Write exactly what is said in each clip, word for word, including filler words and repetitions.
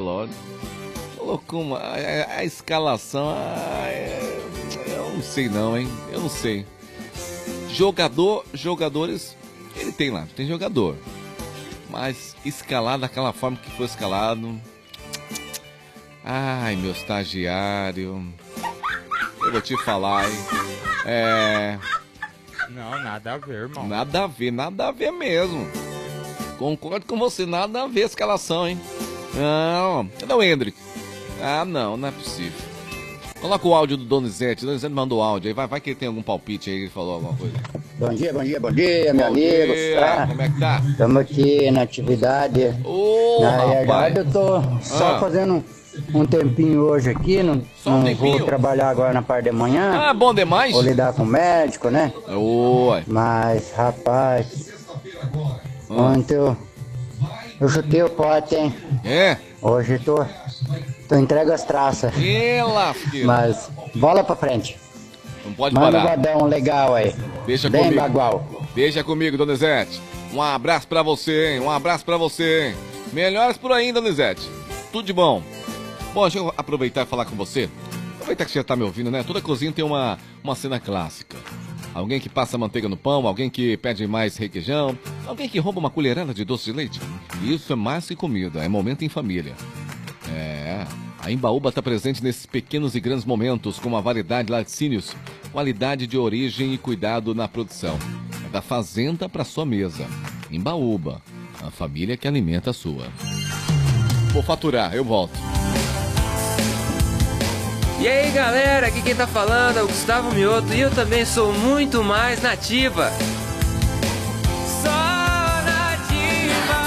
Lógico. Colocou uma, a, a escalação, a, eu não sei não, hein? Eu não sei. Jogador, jogadores, ele tem lá, tem jogador. Mas escalar daquela forma que foi escalado... Ai, meu estagiário... Eu vou te falar, hein? É... Não, nada a ver, irmão. Nada a ver, nada a ver mesmo. Concordo com você, nada a ver a escalação, hein? Não, cadê o Hendrick? Ah, não, não é possível. Coloca o áudio do Donizete. O Donizete mandou áudio aí. Vai, vai que ele tem algum palpite aí, ele falou alguma coisa. Bom dia, bom dia, bom dia, meu bom amigo. Dia. Tá? Como é que tá? Estamos aqui na atividade. Ô, na rapaz. verdade, eu tô só ah. fazendo um tempinho hoje aqui. Não, só um não tempinho? vou trabalhar agora na parte da manhã. Ah, bom demais. Vou lidar com o médico, né? Oi. Mas, rapaz, ah. ontem eu, eu chutei o pote, hein? É? Hoje tô, tô entregue as traças. Ela, filho. Mas, bola pra frente. Não pode Manda parar. um badão legal aí. Deixa Bem comigo. bagual. Deixa comigo, Donizete. Um abraço pra você, hein? Um abraço pra você, hein? Melhoras por aí, Donizete. Tudo de bom. Bom, deixa eu aproveitar e falar com você. Aproveitar que você já tá me ouvindo, né? Toda cozinha tem uma, uma cena clássica. Alguém que passa manteiga no pão, alguém que pede mais requeijão, alguém que rouba uma colherada de doce de leite. Isso é mais que comida, é momento em família. É, a Embaúba está presente nesses pequenos e grandes momentos, com uma variedade de laticínios, qualidade de origem e cuidado na produção. É da fazenda para sua mesa. Embaúba, a família que alimenta a sua. Vou faturar, eu volto. E aí galera, aqui quem tá falando é o Gustavo Mioto e eu também sou muito mais nativa. Só nativa.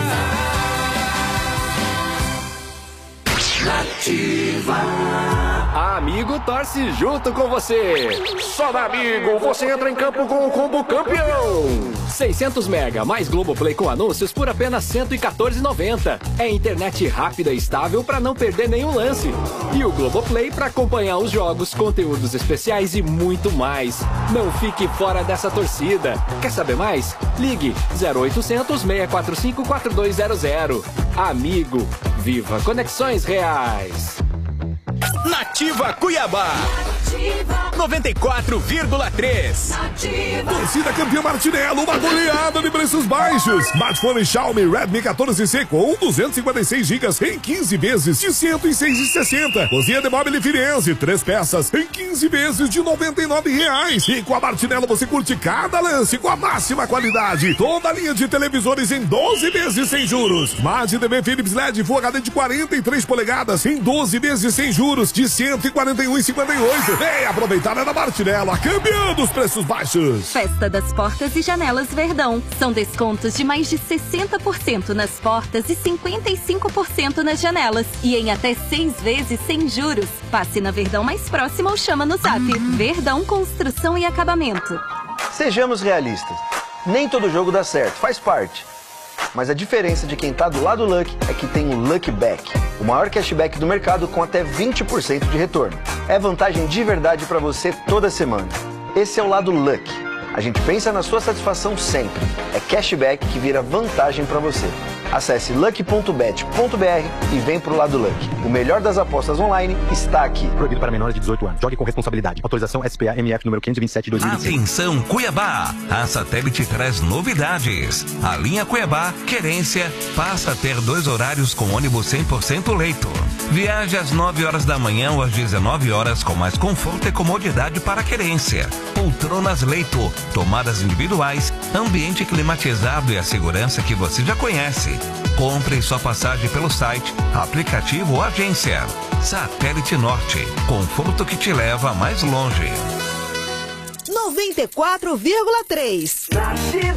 Nativa. Amigo torce junto com você. Só na Amigo você entra em campo com o combo campeão. seiscentos mega mais Globoplay com anúncios por apenas cento e quatorze reais e noventa centavos. É internet rápida e estável para não perder nenhum lance. E o Globoplay para acompanhar os jogos, conteúdos especiais e muito mais. Não fique fora dessa torcida. Quer saber mais? Ligue zero oitocentos, seis quatro cinco, quatro dois zero zero. Amigo, viva conexões reais. Nativa Cuiabá noventa e quatro vírgula três. Torcida campeã Martinello, uma goleada de preços baixos. Smartphone Xiaomi Redmi quatorze C com duzentos e cinquenta e seis gigas em quinze vezes de cento e seis reais e sessenta centavos. Cozinha de Mobile Firenze, três peças em quinze vezes de noventa e nove reais. E com a Martinello você curte cada lance com a máxima qualidade. Toda a linha de televisores em doze vezes sem juros. Smart T V Philips L E D Full H D de quarenta e três polegadas em doze vezes sem juros de cento e quarenta e um reais e cinquenta e oito centavos. Vem aproveitar é da Martinello, a campeã dos preços baixos. Festa das Portas e Janelas Verdão. São descontos de mais de sessenta por cento nas portas e cinquenta e cinco por cento nas janelas. E em até seis vezes sem juros. Passe na Verdão mais próxima ou chama no Zap. Verdão Construção e Acabamento. Sejamos realistas. Nem todo jogo dá certo, faz parte. Mas a diferença de quem tá do lado do Lucky é que tem o Lucky Back, o maior cashback do mercado com até vinte por cento de retorno. É vantagem de verdade para você toda semana. Esse é o lado Lucky. A gente pensa na sua satisfação sempre. É cashback que vira vantagem para você. Acesse lucky ponto bet ponto br e vem pro lado Lucky. O melhor das apostas online está aqui. Proibido para menores de dezoito anos. Jogue com responsabilidade. Autorização S P A M F número quinhentos e vinte e sete de dois mil e vinte e seis. Atenção Cuiabá! A Satélite traz novidades. A linha Cuiabá Querência passa a ter dois horários com ônibus cem por cento leito. Viaje às nove horas da manhã ou às dezenove horas com mais conforto e comodidade para a Querência. Poltronas leito, tomadas individuais, ambiente climatizado e a segurança que você já conhece. Compre sua passagem pelo site, aplicativo ou agência. Satélite Norte, conforto que te leva mais longe. noventa e quatro vírgula três.